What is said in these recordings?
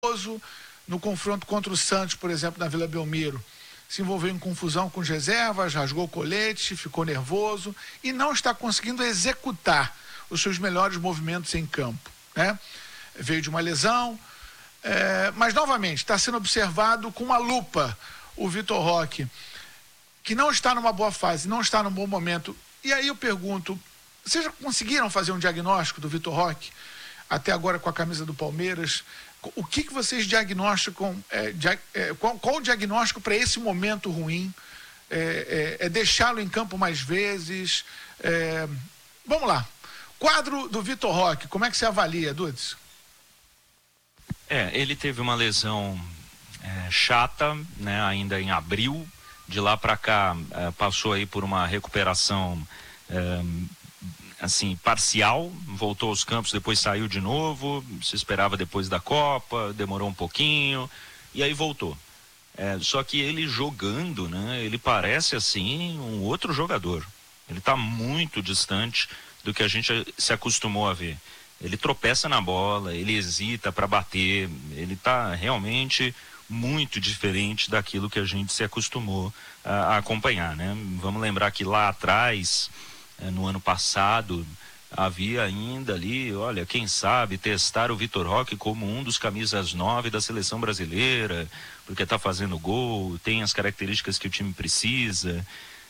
no confronto contra o Santos, por exemplo, na Vila Belmiro, se envolveu em confusão com as reservas, rasgou o colete, ficou nervoso e não está conseguindo executar os seus melhores movimentos em campo, né? Veio de uma lesão, mas novamente está sendo observado com uma lupa o Vitor Roque, que não está numa boa fase, não está num bom momento. E aí eu pergunto, vocês já conseguiram fazer um diagnóstico do Vitor Roque até agora com a camisa do Palmeiras? O que vocês diagnosticam, qual o diagnóstico para esse momento ruim? É deixá-lo em campo mais vezes? Vamos lá. Quadro do Vitor Roque, como é que você avalia, Dudes? Ele teve uma lesão chata, né, ainda em abril. De lá para cá passou aí por uma recuperação assim, parcial, voltou aos campos, depois saiu de novo, se esperava depois da Copa, demorou um pouquinho, e aí voltou. Só que ele jogando, né, ele parece assim um outro jogador. Ele está muito distante do que a gente se acostumou a ver. Ele tropeça na bola, ele hesita para bater, ele está realmente muito diferente daquilo que a gente se acostumou a acompanhar, né? Vamos lembrar que lá atrás, no ano passado, havia ainda ali, olha, quem sabe testar o Vitor Roque como um dos camisas 9 da seleção brasileira, porque está fazendo gol, tem as características que o time precisa,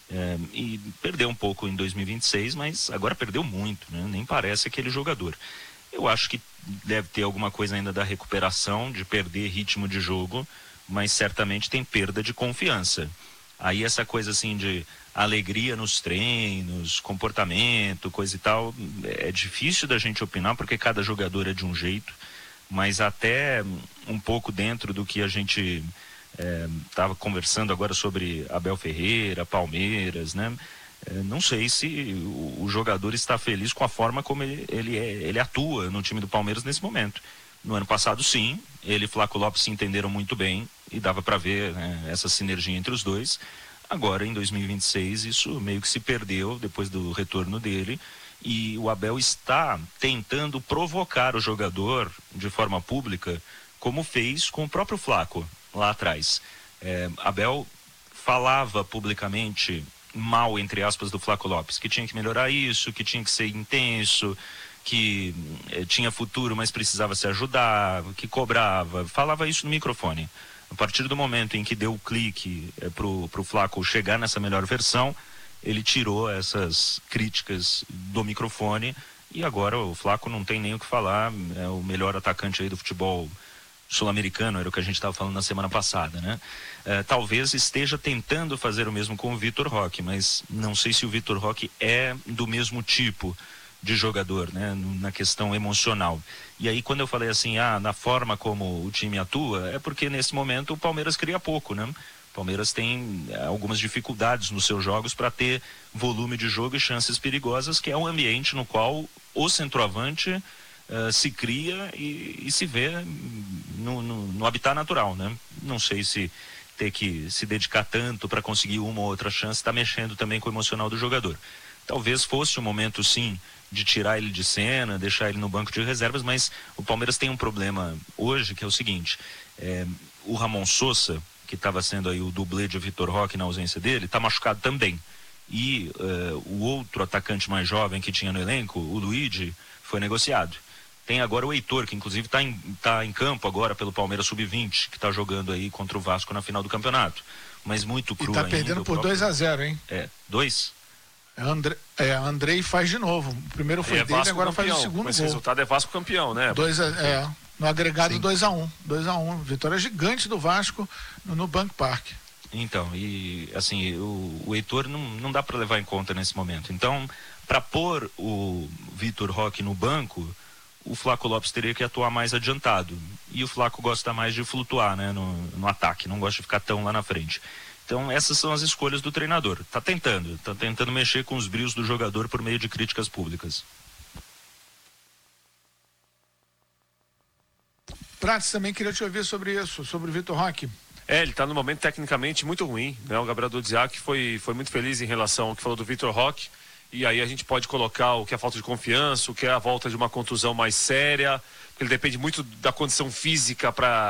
e perdeu um pouco em 2026, mas agora perdeu muito, né? Nem parece aquele jogador. Eu acho que deve ter alguma coisa ainda da recuperação, de perder ritmo de jogo, mas certamente tem perda de confiança. Aí essa coisa assim de alegria nos treinos, comportamento, coisa e tal, é difícil da gente opinar porque cada jogador é de um jeito, mas até um pouco dentro do que a gente estava conversando agora sobre Abel Ferreira, Palmeiras, né? Não sei se o jogador está feliz com a forma como ele atua no time do Palmeiras nesse momento. No ano passado, sim, ele e Flaco Lopes se entenderam muito bem e dava para ver, né, essa sinergia entre os dois. Agora, em 2026, isso meio que se perdeu depois do retorno dele e o Abel está tentando provocar o jogador de forma pública, como fez com o próprio Flaco lá atrás. Abel falava publicamente mal, entre aspas, do Flaco Lopes, que tinha que melhorar isso, que tinha que ser intenso, que tinha futuro, mas precisava se ajudar, que cobrava, falava isso no microfone. A partir do momento em que deu o clique pro Flaco chegar nessa melhor versão, ele tirou essas críticas do microfone e agora o Flaco não tem nem o que falar, é o melhor atacante aí do futebol sul-americano, era o que a gente estava falando na semana passada, né? Talvez esteja tentando fazer o mesmo com o Vitor Roque, mas não sei se o Vitor Roque é do mesmo tipo de jogador, né? Na questão emocional. E aí quando eu falei assim, na forma como o time atua, é porque nesse momento o Palmeiras cria pouco, né? O Palmeiras tem algumas dificuldades nos seus jogos para ter volume de jogo e chances perigosas, que é um ambiente no qual o centroavante se cria e se vê no habitat natural, né? Não sei se ter que se dedicar tanto para conseguir uma ou outra chance está mexendo também com o emocional do jogador. Talvez fosse o momento, sim, de tirar ele de cena, deixar ele no banco de reservas, mas o Palmeiras tem um problema hoje, que é o seguinte, o Ramon Sosa, que estava sendo aí o dublê de Vitor Roque na ausência dele, está machucado também. E o outro atacante mais jovem que tinha no elenco, o Luigi, foi negociado. Tem agora o Heitor, que inclusive tá em campo agora pelo Palmeiras Sub-20, que está jogando aí contra o Vasco na final do campeonato. Mas muito cru ainda. E tá perdendo por 2-0, hein? 2? Andrei faz de novo. O primeiro foi dele, agora faz o segundo gol. Esse resultado é Vasco campeão, né? No agregado 2-1. Vitória gigante do Vasco no Banco Parque. Então, e assim, o Heitor não dá para levar em conta nesse momento. Então, para pôr o Vitor Roque no banco, o Flaco Lopes teria que atuar mais adiantado. E o Flaco gosta mais de flutuar, né, no ataque, não gosta de ficar tão lá na frente. Então essas são as escolhas do treinador. Tá tentando mexer com os brios do jogador por meio de críticas públicas. Prates, também queria te ouvir sobre isso, sobre o Vitor Roque. Ele está no momento tecnicamente muito ruim, né? O Gabriel Dudziak foi muito feliz em relação ao que falou do Vitor Roque. E aí a gente pode colocar o que é a falta de confiança, o que é a volta de uma contusão mais séria, porque ele depende muito da condição física para